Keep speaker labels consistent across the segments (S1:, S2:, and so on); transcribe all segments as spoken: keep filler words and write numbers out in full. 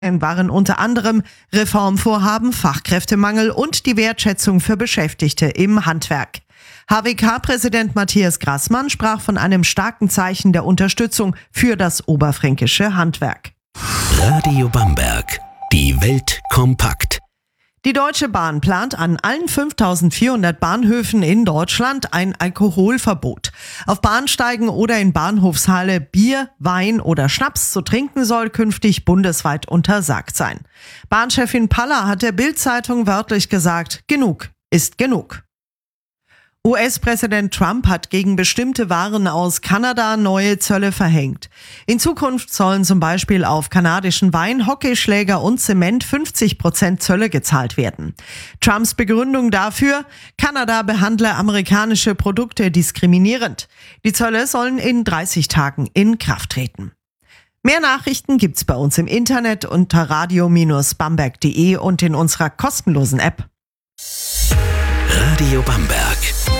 S1: waren unter anderem Reformvorhaben, Fachkräftemangel und die Wertschätzung für Beschäftigte im Handwerk. H W K-Präsident Matthias Grassmann sprach von einem starken Zeichen der Unterstützung für das oberfränkische Handwerk.
S2: Radio Bamberg. Die Welt kompakt.
S1: Die Deutsche Bahn plant an allen fünftausendvierhundert Bahnhöfen in Deutschland ein Alkoholverbot. Auf Bahnsteigen oder in Bahnhofshalle Bier, Wein oder Schnaps zu trinken soll künftig bundesweit untersagt sein. Bahnchefin Paller hat der Bild-Zeitung wörtlich gesagt, genug ist genug. U S-Präsident Trump hat gegen bestimmte Waren aus Kanada neue Zölle verhängt. In Zukunft sollen zum Beispiel auf kanadischen Wein, Hockeyschläger und Zement fünfzig Prozent Zölle gezahlt werden. Trumps Begründung dafür: Kanada behandle amerikanische Produkte diskriminierend. Die Zölle sollen in dreißig Tagen in Kraft treten. Mehr Nachrichten gibt's bei uns im Internet unter radio Bindestrich bamberg punkt de und in unserer kostenlosen App.
S2: Radio Bamberg.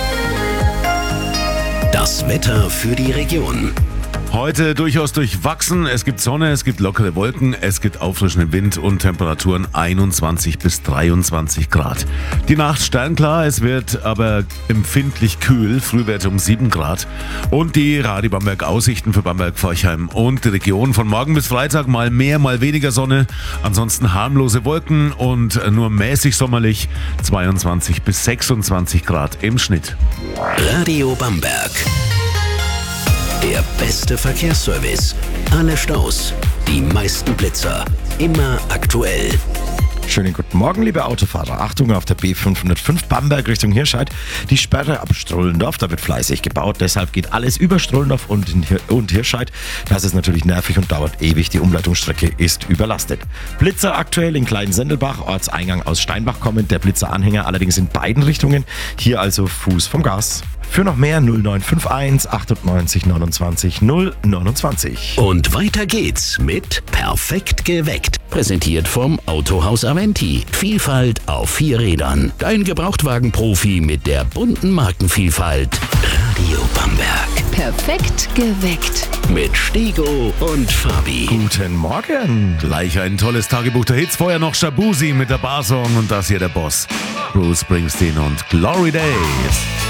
S2: Das Wetter für die Region.
S3: Heute durchaus durchwachsen. Es gibt Sonne, es gibt lockere Wolken, es gibt auffrischenden Wind und Temperaturen einundzwanzig bis dreiundzwanzig Grad. Die Nacht sternklar, es wird aber empfindlich kühl, Frühwerte um sieben Grad. Und die Radio Bamberg Aussichten für Bamberg, Forchheim und die Region von morgen bis Freitag mal mehr, mal weniger Sonne. Ansonsten harmlose Wolken und nur mäßig sommerlich, zweiundzwanzig bis sechsundzwanzig Grad im Schnitt.
S2: Radio Bamberg. Der beste Verkehrsservice. Alle Staus, die meisten Blitzer. Immer aktuell.
S4: Schönen guten Morgen, liebe Autofahrer. Achtung auf der B fünfhundertfünf Bamberg Richtung Hirscheid. Die Sperre ab Strollendorf, da wird fleißig gebaut. Deshalb geht alles über Strollendorf und, Hir- und Hirscheid. Das ist natürlich nervig und dauert ewig. Die Umleitungsstrecke ist überlastet. Blitzer aktuell in Kleinsendelbach, Ortseingang aus Steinbach kommend. Der Blitzeranhänger allerdings in beiden Richtungen. Hier also Fuß vom Gas. Für noch mehr null neun fünf eins achtundneunzig neunundzwanzig null neunundzwanzig.
S2: Und weiter geht's mit Perfekt geweckt. Präsentiert vom Autohaus Aventi. Vielfalt auf vier Rädern. Dein Gebrauchtwagen-Profi mit der bunten Markenvielfalt. Radio Bamberg.
S5: Perfekt geweckt.
S2: Mit Stego und Fabi.
S4: Guten Morgen.
S3: Gleich ein tolles Tagebuch der Hits. Vorher noch Shabuzi mit der Barsong und das hier der Boss. Bruce Springsteen und Glory Days.